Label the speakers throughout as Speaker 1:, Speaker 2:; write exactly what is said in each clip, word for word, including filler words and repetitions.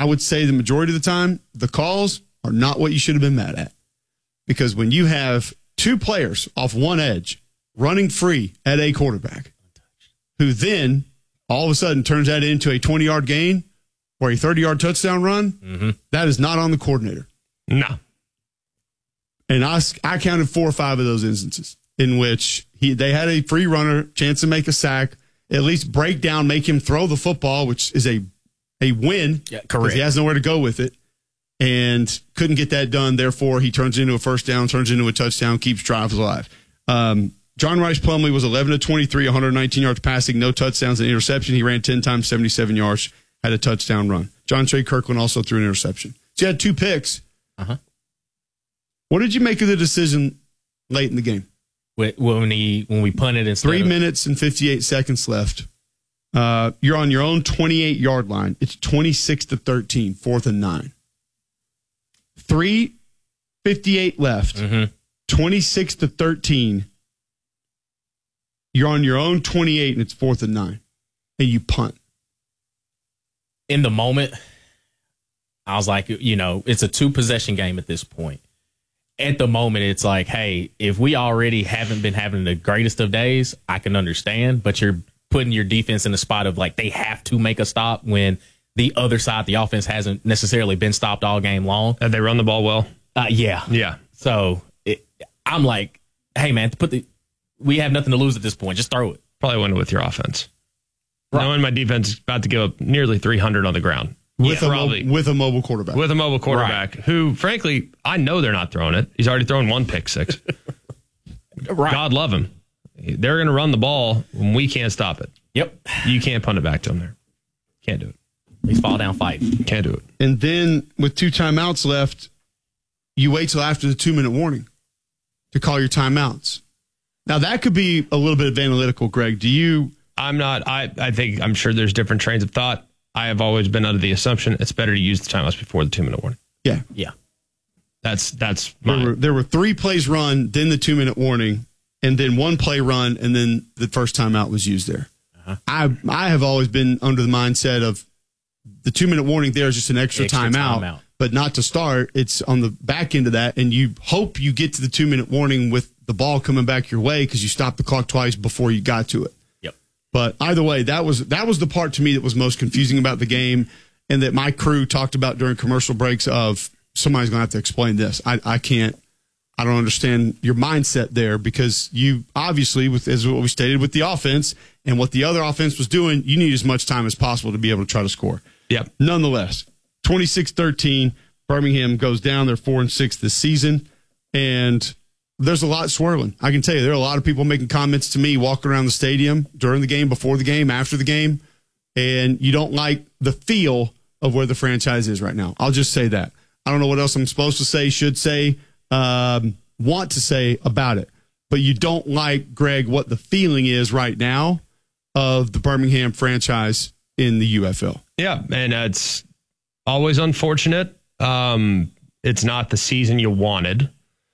Speaker 1: would say the majority of the time, the calls are not what you should have been mad at. Because when you have two players off one edge running free at a quarterback, who then all of a sudden turns that into a twenty-yard gain or a thirty-yard touchdown run, mm-hmm. that is not on the coordinator.
Speaker 2: No.
Speaker 1: And I, I counted four or five of those instances in which he they had a free runner, chance to make a sack, at least break down, make him throw the football, which is a, a win.
Speaker 3: Yeah,
Speaker 1: correct. He has nowhere to go with it. And couldn't get that done. Therefore, he turns into a first down, turns into a touchdown, keeps drives alive. Um, John Rice Plumlee was eleven to twenty-three, one hundred nineteen yards passing, no touchdowns and interception. He ran ten times, seventy-seven yards, had a touchdown run. John Trey Kirkland also threw an interception. So he had two picks.
Speaker 3: Uh-huh.
Speaker 1: What did you make of the decision late in the game?
Speaker 3: When he when we punted instead
Speaker 1: Three
Speaker 3: of-
Speaker 1: minutes and fifty-eight seconds left. Uh, you're on your own twenty-eight yard line. It's twenty-six to thirteen, fourth and nine. three fifty-eight left.
Speaker 3: Mm-hmm.
Speaker 1: twenty-six to thirteen. You're on your own twenty-eight and it's fourth and nine. And you punt.
Speaker 3: In the moment, I was like, you know, it's a two possession game at this point. At the moment, it's like, hey, if we already haven't been having the greatest of days, I can understand. But you're putting your defense in the spot of like they have to make a stop when the other side, the offense, hasn't necessarily been stopped all game long.
Speaker 2: And they run the ball well.
Speaker 3: Uh, yeah,
Speaker 2: yeah.
Speaker 3: So it, I'm like, hey man, put the we have nothing to lose at this point. Just throw it.
Speaker 2: Probably win with your offense.
Speaker 3: Right.
Speaker 2: Knowing my defense is about to give up nearly three hundred on the ground.
Speaker 1: With,
Speaker 2: yeah,
Speaker 1: a
Speaker 2: probably.
Speaker 1: mo- with a mobile quarterback.
Speaker 2: With a mobile quarterback right. who, frankly, I know they're not throwing it. He's already thrown one pick six. right. God love him. They're going to run the ball when we can't stop it.
Speaker 3: Yep.
Speaker 2: You can't punt it back to him there. Can't do it.
Speaker 3: He's fall down fighting.
Speaker 2: Can't do it.
Speaker 1: And then with two timeouts left, you wait till after the two-minute warning to call your timeouts. Now, that could be a little bit of analytical, Greg. Do you...
Speaker 2: I'm not... I, I think... I'm sure there's different trains of thought. I have always been under the assumption it's better to use the timeouts before the two-minute warning.
Speaker 1: Yeah.
Speaker 3: Yeah.
Speaker 2: That's... that's my...
Speaker 1: There were, there were three plays run, then the two-minute warning, and then one play run, and then the first timeout was used there. Uh-huh. I I have always been under the mindset of the two-minute warning there is just an extra,
Speaker 3: extra
Speaker 1: timeout,
Speaker 3: timeout,
Speaker 1: but not to start. It's on the back end of that, and you hope you get to the two-minute warning with the ball coming back your way because you stopped the clock twice before you got to it.
Speaker 3: Yep.
Speaker 1: But either way, that was that was the part to me that was most confusing about the game, and that my crew talked about during commercial breaks of somebody's going to have to explain this. I, I can't. I don't understand your mindset there because you obviously, with as what we stated with the offense and what the other offense was doing, you need as much time as possible to be able to try to score.
Speaker 2: Yep.
Speaker 1: Nonetheless, twenty-six thirteen, Birmingham goes down. They're four and six this season, and there's a lot swirling. I can tell you, there are a lot of people making comments to me walking around the stadium during the game, before the game, after the game, and you don't like the feel of where the franchise is right now. I'll just say that. I don't know what else I'm supposed to say, should say, um, want to say about it, but you don't like, Greg, what the feeling is right now of the Birmingham franchise in the U F L.
Speaker 2: Yeah, and it's always unfortunate. Um, it's not the season you wanted.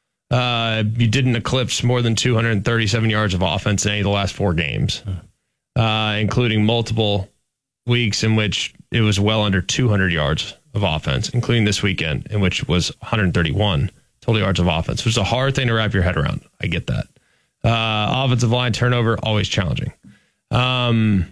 Speaker 2: Uh, you didn't eclipse more than two hundred thirty-seven yards of offense in any of the last four games, uh, including multiple weeks in which it was well under two hundred yards of offense, including this weekend, in which it was one hundred thirty-one total yards of offense, which is a hard thing to wrap your head around. I get that. Uh, offensive line turnover, always challenging. Um,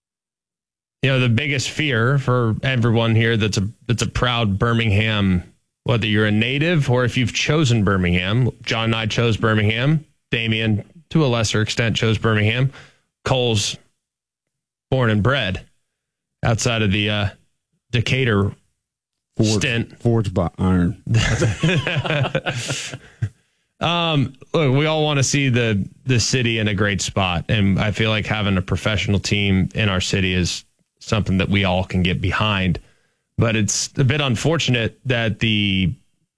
Speaker 2: you know, the biggest fear for everyone here that's a that's a proud Birmingham, whether you're a native or if you've chosen Birmingham. John and I chose Birmingham. Damian, to a lesser extent, chose Birmingham. Cole's born and bred outside of the uh, Decatur
Speaker 1: Forged,
Speaker 2: stint.
Speaker 1: Forged by iron.
Speaker 2: um, look, we all want to see the the city in a great spot, and I feel like having a professional team in our city is something that we all can get behind. But it's a bit unfortunate that the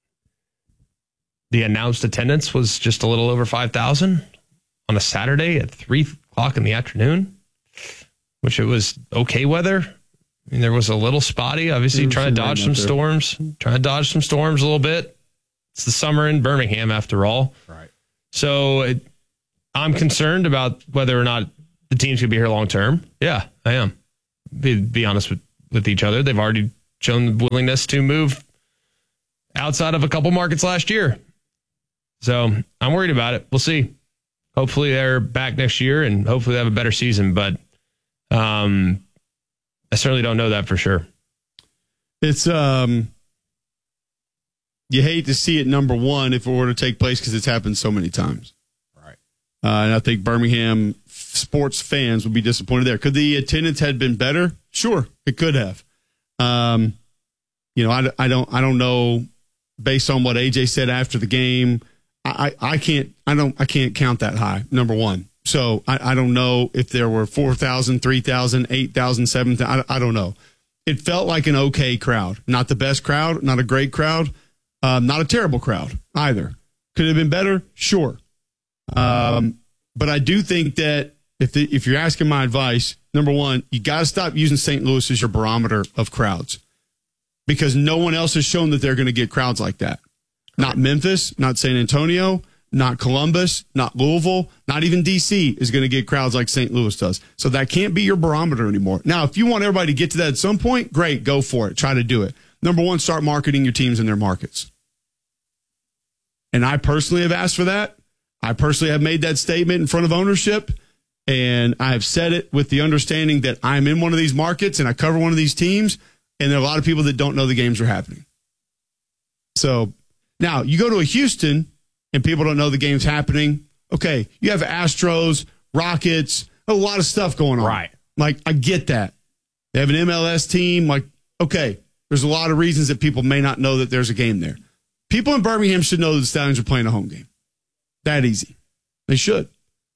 Speaker 2: the announced attendance was just a little over five thousand on a Saturday at three o'clock in the afternoon, which it was okay weather. I mean, there was a little spotty, obviously trying to dodge some storms, trying to dodge some storms a little bit. It's the summer in Birmingham, after all.
Speaker 3: Right.
Speaker 2: So it, I'm concerned about whether or not the team's going to be here long term. Yeah, I am. Be, be honest with, with each other. They've already shown the willingness to move outside of a couple markets last year. So I'm worried about it. We'll see. Hopefully they're back next year and hopefully they have a better season. But um, I certainly don't know that for sure.
Speaker 1: It's um, you hate to see it number one if it were to take place because it's happened so many times.
Speaker 3: Right.
Speaker 1: Uh, and I think Birmingham sports fans would be disappointed there. Could the attendance had been better? Sure, it could have. Um, you know, I, I don't I don't know based on what A J said after the game. I, I can't I don't I can't count that high, number one. So I, I don't know if there were four thousand, three thousand, eight thousand, seven thousand. I, I don't know. It felt like an okay crowd. Not the best crowd, not a great crowd, um, not a terrible crowd either. Could it have been better? Sure. Um, but I do think that if the, if you're asking my advice, number one, you got to stop using Saint Louis as your barometer of crowds because no one else has shown that they're going to get crowds like that. Not Memphis, not San Antonio, not Columbus, not Louisville, not even D C is going to get crowds like Saint Louis does. So that can't be your barometer anymore. Now, if you want everybody to get to that at some point, great, go for it. Try to do it. Number one, start marketing your teams in their markets. And I personally have asked for that. I personally have made that statement in front of ownership. And I have said it with the understanding that I'm in one of these markets and I cover one of these teams. And there are a lot of people that don't know the games are happening. So now you go to a Houston and people don't know the game's happening. Okay, you have Astros, Rockets, a lot of stuff going on.
Speaker 3: Right.
Speaker 1: Like, I get that. They have an M L S team. Like, okay, there's a lot of reasons that people may not know that there's a game there. People in Birmingham should know that the Stallions are playing a home game. That easy. They should.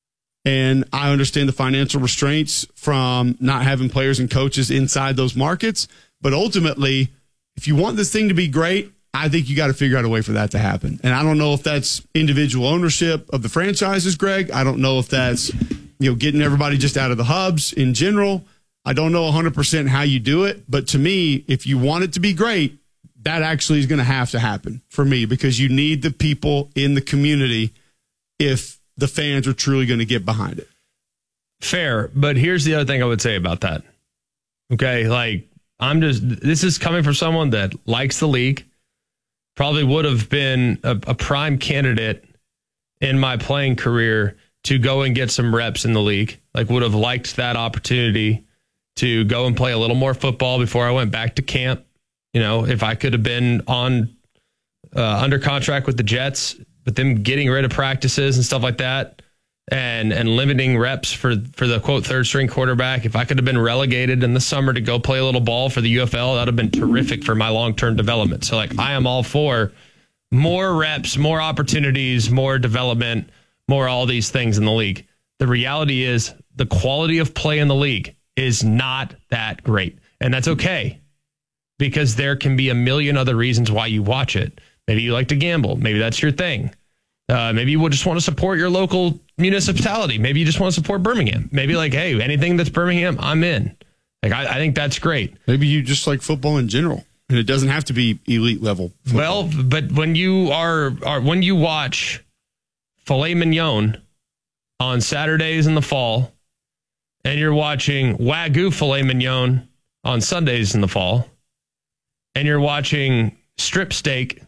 Speaker 1: And I understand the financial restraints from not having players and coaches inside those markets. But ultimately, if you want this thing to be great, I think you got to figure out a way for that to happen. And I don't know if that's individual ownership of the franchises, Greg. I don't know if that's, you know, getting everybody just out of the hubs in general. I don't know one hundred percent how you do it. But to me, if you want it to be great, that actually is going to have to happen for me because you need the people in the community if the fans are truly going to get behind it.
Speaker 2: Fair. But here's the other thing I would say about that. Okay. Like, I'm just, this is coming from someone that likes the league. Probably would have been a, a prime candidate in my playing career to go and get some reps in the league. Like, would have liked that opportunity to go and play a little more football before I went back to camp. You know, if I could have been on uh, under contract with the Jets, but them getting rid of practices and stuff like that, and and limiting reps for for the quote third string quarterback. If I could have been relegated in the summer to go play a little ball for the U F L, that would have been terrific for my long-term development. So like I am all for more reps, more opportunities, more development, more all these things in the league. The reality is the quality of play in the league is not that great. And that's okay because there can be a million other reasons why you watch it. Maybe you like to gamble. Maybe that's your thing. Uh, maybe you just want to support your local municipality. Maybe you just want to support Birmingham. Maybe like, hey, anything that's Birmingham, I'm in. Like, I, I think that's great.
Speaker 1: Maybe you just like football in general, and it doesn't have to be elite level football.
Speaker 2: Well, but when you are, are when you watch filet mignon on Saturdays in the fall, and you're watching Wagyu filet mignon on Sundays in the fall, and you're watching strip steak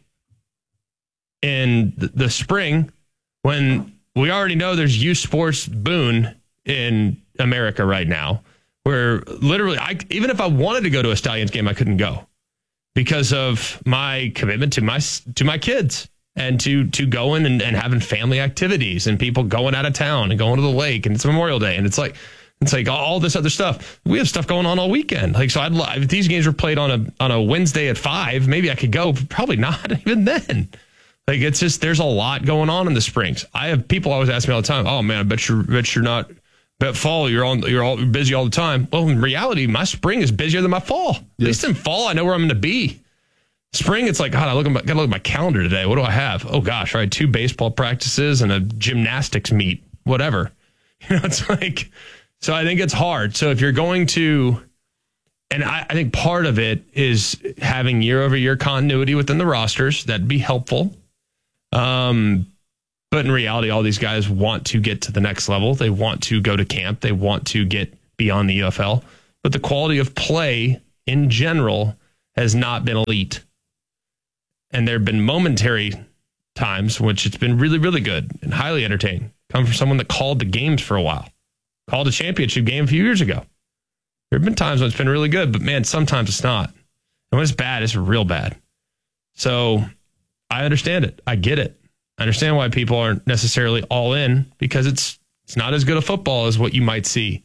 Speaker 2: in the spring, when we already know there's youth sports boon in America right now, where literally, I even if I wanted to go to a Stallions game, I couldn't go because of my commitment to my to my kids and to to going and, and having family activities and people going out of town and going to the lake, and it's Memorial Day, and it's like it's like all this other stuff. We have stuff going on all weekend. Like, so I'd love, if these games were played on a on a Wednesday at five, maybe I could go. Probably not even then. Like, it's just, there's a lot going on in the springs. I have people always ask me all the time, oh man, I bet you're, bet you're not, bet fall, you're on, you're all busy all the time. Well, in reality, my spring is busier than my fall. Yes. At least in fall, I know where I'm going to be. Spring, it's like, God, I look at my, gotta look at my calendar today. What do I have? Oh gosh, right. Two baseball practices and a gymnastics meet, whatever. You know, it's like, so I think it's hard. So if you're going to, and I, I think part of it is having year over year continuity within the rosters. That'd be helpful. Um, but in reality, all these guys want to get to the next level. They want to go to camp. They want to get beyond the U F L. But the quality of play in general has not been elite. And there have been momentary times which it's been really, really good and highly entertaining. Come from someone that called the games for a while, called a championship game a few years ago. There have been times when it's been really good, but man, sometimes it's not. And when it's bad, it's real bad. So I understand it. I get it. I understand why people aren't necessarily all in, because it's it's not as good a football as what you might see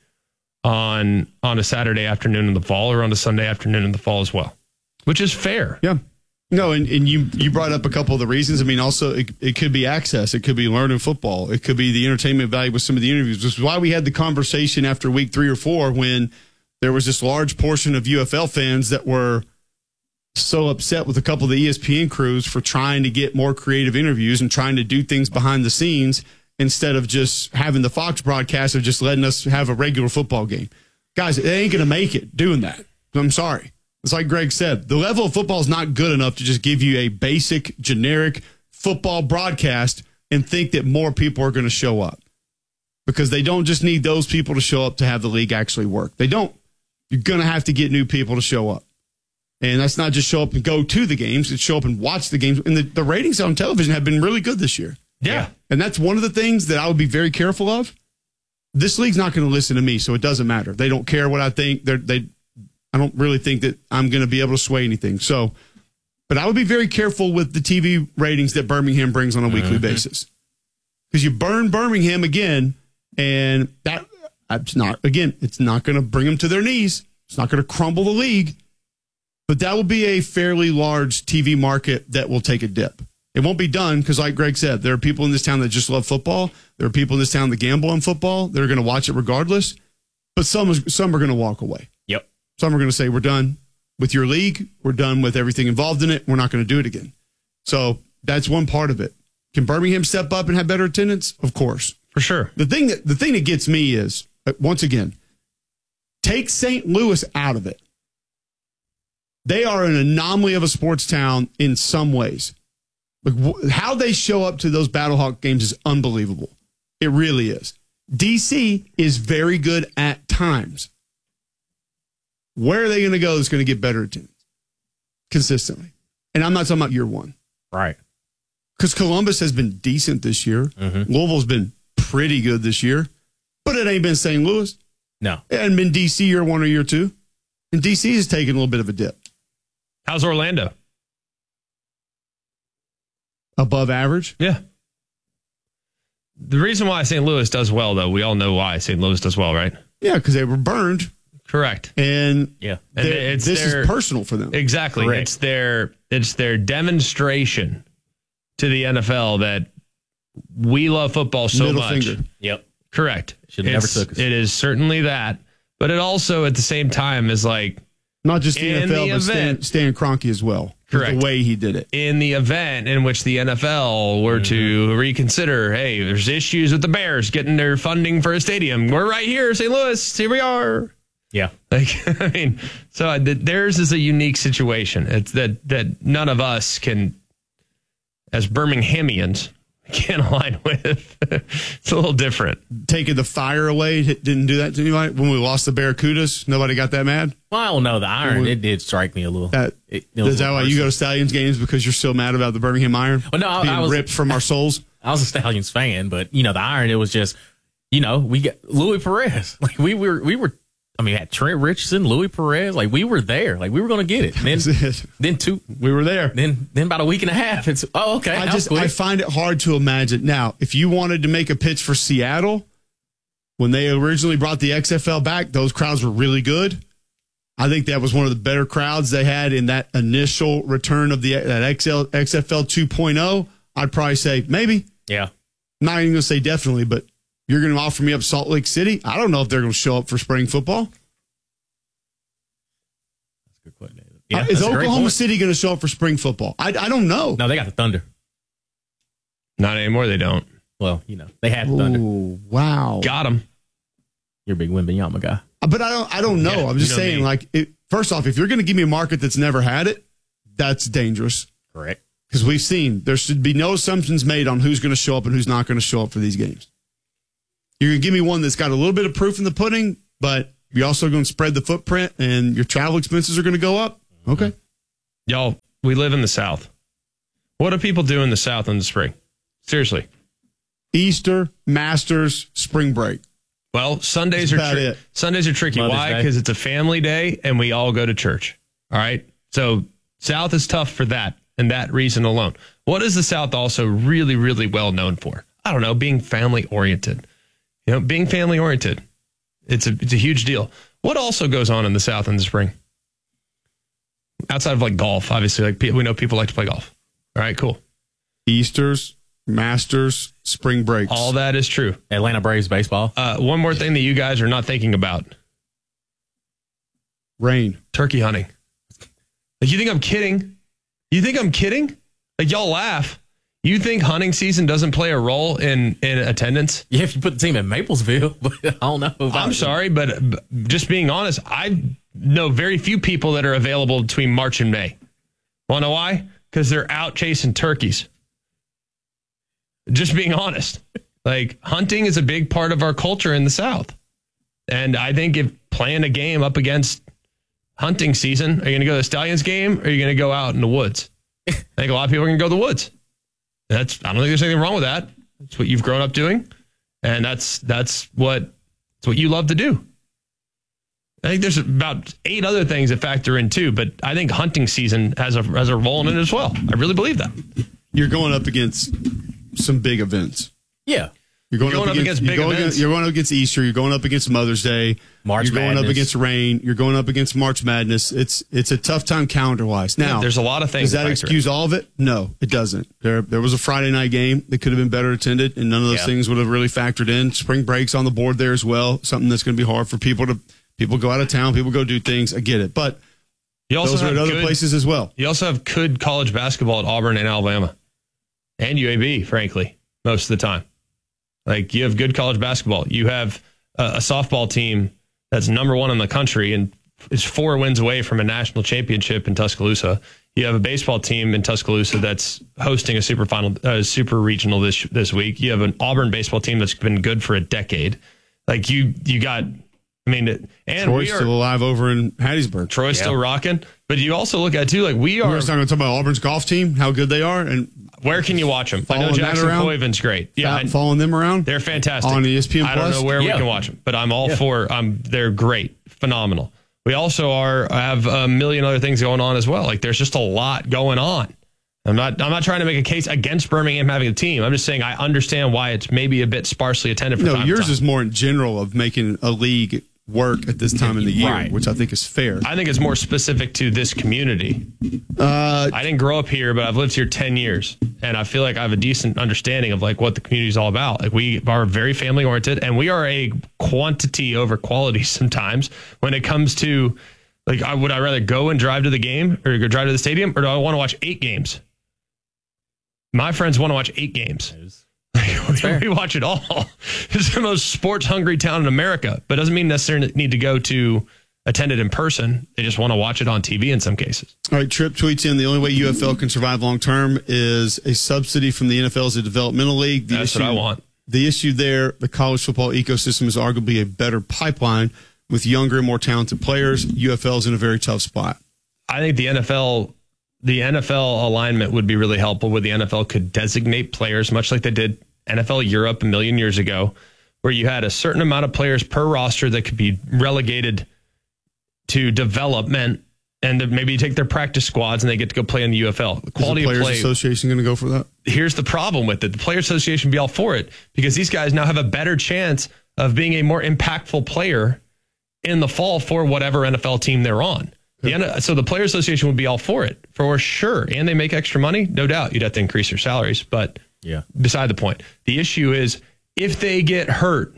Speaker 2: on on a Saturday afternoon in the fall or on a Sunday afternoon in the fall as well, which is fair.
Speaker 1: Yeah. No, and, and you you brought up a couple of the reasons. I mean, also, it, it could be access. It could be learning football. It could be the entertainment value with some of the interviews. This is why we had the conversation after week three or four when there was this large portion of U F L fans that were so upset with a couple of the E S P N crews for trying to get more creative interviews and trying to do things behind the scenes instead of just having the Fox broadcast of just letting us have a regular football game. Guys, it ain't going to make it doing that. I'm sorry. It's like Greg said, the level of football is not good enough to just give you a basic, generic football broadcast and think that more people are going to show up. Because they don't just need those people to show up to have the league actually work. They don't. You're going to have to get new people to show up. And that's not just show up and go to the games. It's show up and watch the games. And the, the ratings on television have been really good this year.
Speaker 2: Yeah.
Speaker 1: And that's one of the things that I would be very careful of. This league's not going to listen to me, so it doesn't matter. They don't care what I think. They're, they, I don't really think that I'm going to be able to sway anything. So, but I would be very careful with the T V ratings that Birmingham brings on a weekly mm-hmm. basis. Because you burn Birmingham again, and that that's not, again, it's not going to bring them to their knees. It's not going to crumble the league. But that will be a fairly large T V market that will take a dip. It won't be done because, like Greg said, there are people in this town that just love football. There are people in this town that gamble on football. They're going to watch it regardless. But some, some are going to walk away.
Speaker 3: Yep.
Speaker 1: Some are going to say, we're done with your league. We're done with everything involved in it. We're not going to do it again. So that's one part of it. Can Birmingham step up and have better attendance? Of course.
Speaker 2: For sure.
Speaker 1: The thing that, the thing that gets me is, once again, take Saint Louis out of it. They are an anomaly of a sports town in some ways. Like, how they show up to those Battlehawk games is unbelievable. It really is. D C is very good at times. Where are they going to go that's going to get better attendance consistently? And I'm not talking about year one.
Speaker 3: Right.
Speaker 1: Because Columbus has been decent this year. Mm-hmm. Louisville's been pretty good this year. But it ain't been Saint Louis.
Speaker 3: No.
Speaker 1: It hasn't been D C year one or year two. And D C is taking a little bit of a dip.
Speaker 2: How's Orlando?
Speaker 1: Above average?
Speaker 2: Yeah. The reason why Saint Louis does well, though, we all know why Saint Louis does well, right?
Speaker 1: Yeah, because they were burned.
Speaker 2: Correct.
Speaker 1: And
Speaker 2: yeah, and it's
Speaker 1: this
Speaker 2: their,
Speaker 1: is personal for them.
Speaker 2: Exactly. Correct. It's their it's their demonstration to the N F L that we love football so
Speaker 1: Middle
Speaker 2: much.
Speaker 1: Finger.
Speaker 2: Yep. Correct.
Speaker 3: Should have never took us.
Speaker 2: It is certainly that, but it also at the same time is like
Speaker 1: not just the N F L,
Speaker 2: the
Speaker 1: but
Speaker 2: event,
Speaker 1: Stan, Stan Kroenke as well.
Speaker 2: Correct.
Speaker 1: The way he did it.
Speaker 2: In the event in which the N F L were mm-hmm. to reconsider, hey, there's issues with the Bears getting their funding for a stadium. We're right here, Saint Louis. Here we are.
Speaker 3: Yeah.
Speaker 2: Like, I mean, so the, theirs is a unique situation. It's that that none of us can, as Birminghamians, can align with. It's a little different.
Speaker 1: Taking the fire away didn't do that to anybody. When we lost the Barracudas, nobody got that mad?
Speaker 3: Well, I don't know. The Iron, we, it did strike me a little. That, it, it
Speaker 1: is that why you go to Stallions games because you're so mad about the Birmingham Iron?
Speaker 3: Well, no, I,
Speaker 1: being
Speaker 3: I was
Speaker 1: ripped from our souls?
Speaker 3: I was a Stallions fan, but, you know, the Iron, it was just, you know, we got Louis Perez. Like, we were, we were, I mean, we had Trent Richardson, Louis Perez. Like, we were there. Like, we were going to get it. And then,
Speaker 1: it.
Speaker 3: then two,
Speaker 1: we were there.
Speaker 3: Then, then about a week and a half, it's, oh, okay.
Speaker 1: I just, I find it hard to imagine. Now, if you wanted to make a pitch for Seattle, when they originally brought the X F L back, those crowds were really good. I think that was one of the better crowds they had in that initial return of the that X L, X F L two point oh. I'd probably say maybe.
Speaker 3: Yeah.
Speaker 1: I'm not even going to say definitely, but you're going to offer me up Salt Lake City? I don't know if they're going to show up for spring football.
Speaker 3: That's a good question, David. Yeah,
Speaker 1: uh, is Oklahoma City going to show up for spring football? I, I don't know.
Speaker 3: No, they got the Thunder.
Speaker 2: Not anymore, they don't.
Speaker 3: Well, you know, they had the Thunder.
Speaker 1: Ooh, wow.
Speaker 2: Got them.
Speaker 3: You're a big Wembanyama guy.
Speaker 1: But I don't I don't know.
Speaker 2: Yeah,
Speaker 1: I'm just
Speaker 2: you know
Speaker 1: saying,
Speaker 2: me.
Speaker 1: like, it, first off, if you're going to give me a market that's never had it, that's dangerous.
Speaker 3: Correct.
Speaker 1: Because we've seen there should be no assumptions made on who's going to show up and who's not going to show up for these games. You're going to give me one that's got a little bit of proof in the pudding, but you're also going to spread the footprint and your travel expenses are going to go up. Okay.
Speaker 2: Y'all, we live in the South. What do people do in the South in the spring? Seriously.
Speaker 1: Easter, Masters, spring break.
Speaker 2: Well, Sundays
Speaker 1: That's
Speaker 2: are
Speaker 1: about
Speaker 2: tri-
Speaker 1: it.
Speaker 2: Sundays are tricky.
Speaker 3: Mother's
Speaker 2: Why?
Speaker 3: Day.
Speaker 2: Because it's a family day and we all go to church. All right. So South is tough for that and that reason alone. What is the South also really, really well known for? I don't know, being family oriented. You know, being family oriented. It's a it's a huge deal. What also goes on in the South in the spring? Outside of like golf, obviously, like pe- we know people like to play golf. All right, cool.
Speaker 1: Easters, Masters, spring breaks.
Speaker 2: All that is true.
Speaker 3: Atlanta Braves baseball.
Speaker 2: Uh, one more thing that you guys are not thinking about:
Speaker 1: Rain.
Speaker 2: turkey hunting. Like, you think I'm kidding? You think I'm kidding? Like, y'all laugh. You think hunting season doesn't play a role in in attendance?
Speaker 3: Yeah, if you put the team in Maplesville, but I don't know. If
Speaker 2: I'm sorry, but uh, just being honest, I know very few people that are available between March and May. Want to know why? Because they're out chasing turkeys. Just being honest. Like, hunting is a big part of our culture in the South. And I think if playing a game up against hunting season, are you going to go to the Stallions game or are you going to go out in the woods? I think a lot of people are going to go to the woods. That's, I don't think there's anything wrong with that. That's what you've grown up doing. And that's, that's what, that's what you love to do. I think there's about eight other things that factor in too, but I think hunting season has a, has a role in it as well. I really believe that.
Speaker 1: You're going up against some big events.
Speaker 3: Yeah.
Speaker 1: You're going,
Speaker 2: You're going
Speaker 1: up,
Speaker 2: up
Speaker 1: against,
Speaker 2: against big
Speaker 1: you're, going
Speaker 2: events.
Speaker 1: against, you're going up against Easter. You're going up against Mother's Day.
Speaker 3: March
Speaker 1: You're going up
Speaker 3: Madness.
Speaker 1: against rain. You're going up against March Madness. It's it's a tough time calendar wise. Now,
Speaker 2: Yeah, there's a lot of things
Speaker 1: Does that
Speaker 2: that factor
Speaker 1: excuse all of it? No, it doesn't. There there was a Friday night game that could have been better attended, and none of those
Speaker 3: Yeah.
Speaker 1: things would have really factored in. Spring breaks on the board there as well. Something that's going to be hard for people to people go out of town. People go do things. I get it, but
Speaker 2: You also
Speaker 1: those are
Speaker 2: have
Speaker 1: at other
Speaker 2: good,
Speaker 1: places as well.
Speaker 2: You also have good college basketball at Auburn and Alabama and U A B, frankly, most of the time. Like, you have good college basketball. You have a, a softball team that's number one in the country and is four wins away from a national championship in Tuscaloosa. You have a baseball team in Tuscaloosa that's hosting a super final, uh, super regional this this week. You have an Auburn baseball team that's been good for a decade. Like, you, you got, I mean, and
Speaker 1: Troy's
Speaker 2: we are,
Speaker 1: still alive over in Hattiesburg.
Speaker 2: Troy's
Speaker 3: Yeah.
Speaker 2: still rocking. But you also look at too, like, we
Speaker 1: We
Speaker 2: are.
Speaker 1: were just talking about Auburn's golf team, how good they are, and
Speaker 2: Where can you watch them? I know
Speaker 1: Following that
Speaker 2: Jackson
Speaker 1: around?
Speaker 2: Coyvin's great. Yeah, I-
Speaker 1: following them around.
Speaker 2: they're fantastic.
Speaker 1: On E S P N
Speaker 2: I don't
Speaker 1: Plus?
Speaker 2: know where
Speaker 3: Yeah.
Speaker 2: we can watch them, but I'm all for. Um, they're great, phenomenal. We also are have a million other things going on as well. Like, there's just a lot going on. I'm not. I'm not trying to make a case against Birmingham having a team. I'm just saying I understand why it's maybe a bit sparsely attended. For
Speaker 1: No,
Speaker 2: time to
Speaker 1: yours
Speaker 2: time.
Speaker 1: is more in general of making a league work at this time of the year,
Speaker 3: Right.
Speaker 1: which I think is fair.
Speaker 2: I think it's more specific to this community.
Speaker 1: Uh,
Speaker 2: I didn't grow up here, but I've lived here ten years, and I feel like I have a decent understanding of like what the community is all about. Like, we are very family oriented, and we are a quantity over quality sometimes when it comes to like, I, would I rather go and drive to the game or go drive to the stadium, or do I want to watch eight games? My friends want to watch eight games. we, we watch it all. It's the most sports hungry town in America, but doesn't mean necessarily need to go to attend it in person. They just want to watch it on T V in some cases.
Speaker 1: all right, Tripp tweets in, the only way U F L can survive long term is a subsidy from the N F L as a developmental league. The
Speaker 2: That's
Speaker 1: issue,
Speaker 2: what I want.
Speaker 1: The issue there, the college football ecosystem is arguably a better pipeline with younger and more talented players. U F L is in a very tough spot.
Speaker 2: I think the N F L, the N F L alignment would be really helpful, where the N F L could designate players, much like they did N F L Europe a million years ago, where you had a certain amount of players per roster that could be relegated to development, and then maybe you take their practice squads and they get to go play in the U F L. The
Speaker 1: Is
Speaker 2: quality
Speaker 1: the
Speaker 2: of
Speaker 1: Players
Speaker 2: play.
Speaker 1: Association going to go for that?
Speaker 2: Here's the problem with it. The Players Association would be all for it because these guys now have a better chance of being a more impactful player in the fall for whatever N F L team they're on. The N- so the Players Association would be all for it, for sure. And they make extra money, no doubt. You'd have to increase their salaries, but
Speaker 3: Yeah.
Speaker 2: beside the point. The issue is if they get hurt,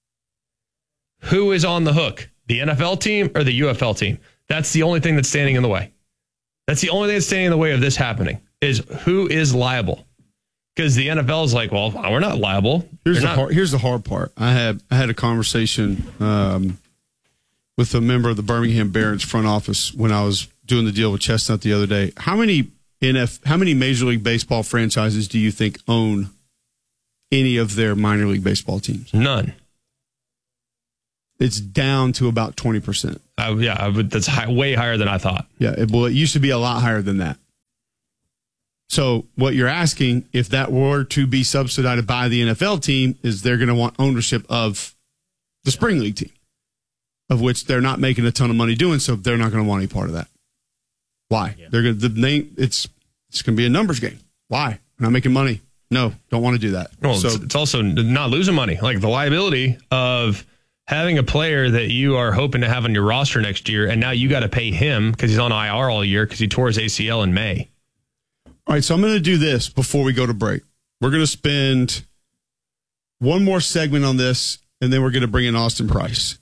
Speaker 2: who is on the hook? The N F L team or the U F L team? That's the only thing that's standing in the way. That's the only thing that's standing in the way of this happening, is who is liable. Because the N F L is like, well, we're not liable.
Speaker 1: Here's
Speaker 2: They're
Speaker 1: the
Speaker 2: not-
Speaker 1: hard, here's the hard part. I had I had a conversation um, with a member of the Birmingham Barons front office when I was doing the deal with Chestnut the other day. How many N F how many Major League Baseball franchises do you think own any of their minor league baseball teams?
Speaker 2: None.
Speaker 1: It's down to about twenty percent.
Speaker 2: Uh, yeah, I would, that's high, way higher than I thought.
Speaker 1: Yeah, it, well, it used to be a lot higher than that. So what you're asking, if that were to be subsidized by the N F L team, is they're going to want ownership of the spring league team, of which they're not making a ton of money doing, so they're not going to want any part of that. Why? Yeah. They're going to the name. It's it's going to be a numbers game. Why? We're not making money. No, don't want to do that.
Speaker 2: Well,
Speaker 1: so
Speaker 2: it's, it's also not losing money. Like the liability of having a player that you are hoping to have on your roster next year, and now you got to pay him because he's on I R all year because he tore his A C L in May.
Speaker 1: All right, so I'm going to do this before we go to break. We're going to spend one more segment on this, and then we're going to bring in Austin Price.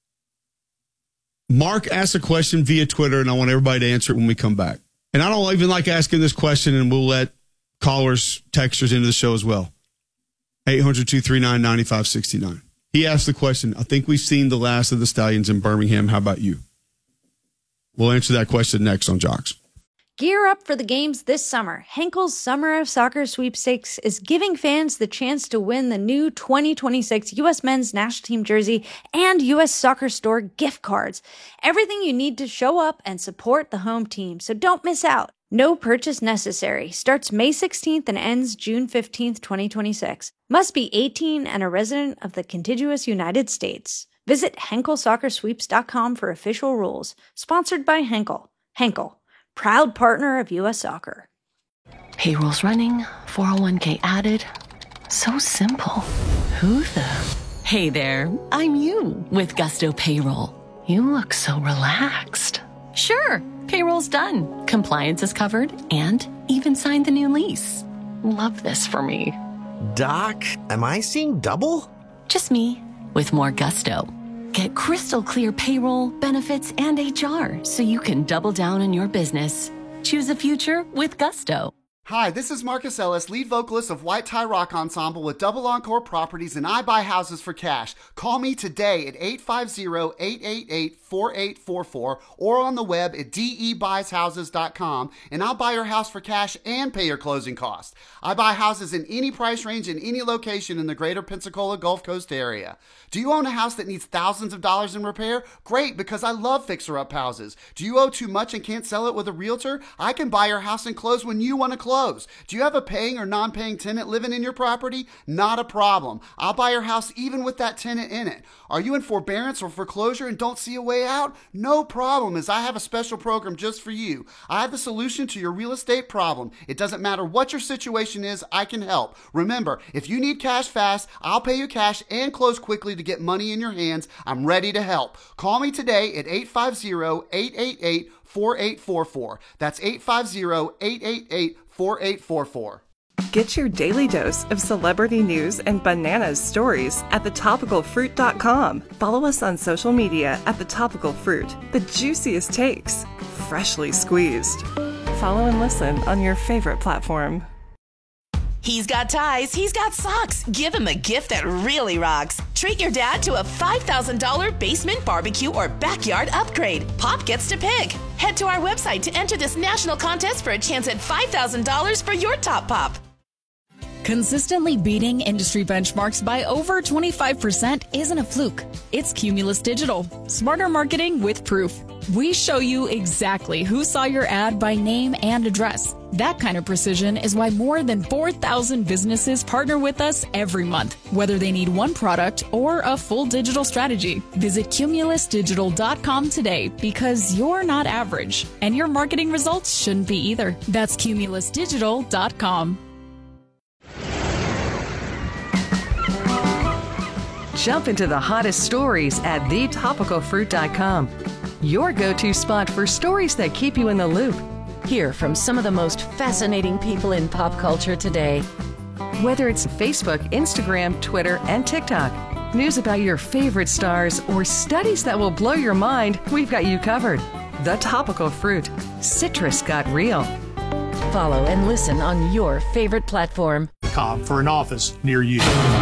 Speaker 1: Mark asked a question via Twitter, and I want everybody to answer it when we come back. And I don't even like asking this question, and we'll let callers, texters into the show as well. eight hundred, two three nine, nine five six nine. He asked the question, I think we've seen the last of the Stallions in Birmingham. How about you? We'll answer that question next on Jocks.
Speaker 4: Gear up for the games this summer. Henkel's Summer of Soccer Sweepstakes is giving fans the chance to win the new twenty twenty-six U S Men's National Team jersey and U S Soccer Store gift cards. Everything you need to show up and support the home team, so don't miss out. No purchase necessary. Starts May sixteenth and ends June fifteenth, twenty twenty-six. Must be eighteen and a resident of the contiguous United States. Visit Henkel Soccer Sweeps dot com for official rules. Sponsored by Henkel. Henkel, proud partner of U S Soccer.
Speaker 5: Payroll's running, four oh one k added. So simple. Who the? Hey there, I'm you with Gusto Payroll. You look so relaxed. Sure, payroll's done. Compliance is covered and even signed the new lease. Love this for me.
Speaker 6: Doc, am I seeing double?
Speaker 5: Just me with more gusto. Get crystal clear payroll, benefits, and H R so you can double down in your business. Choose a future with Gusto.
Speaker 7: Hi, this is Marcus Ellis, lead vocalist of White Tie Rock Ensemble with Double Encore Properties, and I buy houses for cash. Call me today at eight five zero, eight eight eight, four eight four four or on the web at d e buys houses dot com, and I'll buy your house for cash and pay your closing costs. I buy houses in any price range in any location in the greater Pensacola Gulf Coast area. Do you own a house that needs thousands of dollars in repair? Great, because I love fixer-up houses. Do you owe too much and can't sell it with a realtor? I can buy your house and close when you want to close. Do you have a paying or non-paying tenant living in your property? Not a problem. I'll buy your house even with that tenant in it. Are you in forbearance or foreclosure and don't see a way out? No problem, as I have a special program just for you. I have the solution to your real estate problem. It doesn't matter what your situation is, I can help. Remember, if you need cash fast, I'll pay you cash and close quickly to get money in your hands. I'm ready to help. Call me today at eight five zero, eight eight eight, four eight four four. That's eight five zero, eight eight eight, four eight four four.
Speaker 8: Get your daily dose of celebrity news and bananas stories at the topical fruit dot com. Follow us on social media at The Topical Fruit. The juiciest takes, freshly squeezed. Follow and listen on your favorite platform.
Speaker 9: He's got ties, he's got socks. Give him a gift that really rocks. Treat your dad to a five thousand dollars basement barbecue or backyard upgrade. Pop gets to pick. Head to our website to enter this national contest for a chance at five thousand dollars for your top pop.
Speaker 10: Consistently beating industry benchmarks by over twenty-five percent isn't a fluke. It's Cumulus Digital. Smarter marketing with proof. We show you exactly who saw your ad by name and address. That kind of precision is why more than four thousand businesses partner with us every month, whether they need one product or a full digital strategy. Visit cumulus digital dot com today, because you're not average, and your marketing results shouldn't be either. That's cumulus digital dot com.
Speaker 11: Jump into the hottest stories at the topical fruit dot com. Your go-to spot for stories that keep you in the loop.
Speaker 12: Hear from some of the most fascinating people in pop culture today.
Speaker 11: Whether it's Facebook, Instagram, Twitter, and TikTok, news about your favorite stars, or studies that will blow your mind, we've got you covered. The Topical Fruit. Citrus got real.
Speaker 12: Follow and listen on your favorite platform.
Speaker 13: Com for an office near you.